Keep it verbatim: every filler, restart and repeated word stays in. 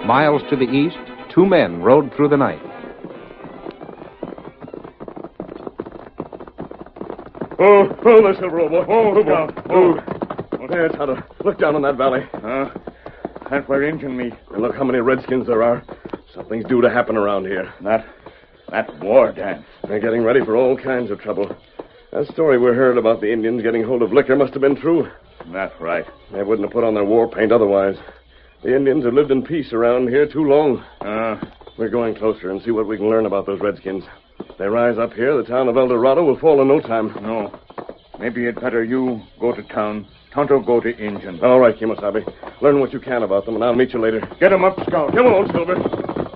Miles to the east, two men rode through the night. Oh, oh, the Silver Robo. Oh, look out. Oh. oh. There, Tonto. Look down on that valley. Huh? That's where Injun meet. And look how many redskins there are. Something's due to happen around here. That, that war dance. They're getting ready for all kinds of trouble. That story we heard about the Indians getting hold of liquor must have been true. That's right. They wouldn't have put on their war paint otherwise. The Indians have lived in peace around here too long. Uh, We're going closer and see what we can learn about those redskins. If they rise up here, the town of El Dorado will fall in no time. no. Maybe it's better you go to town. Tonto go to Injun. All right, Kimosabe. Learn what you can about them, and I'll meet you later. Get him up, Scout. Come on, Silver.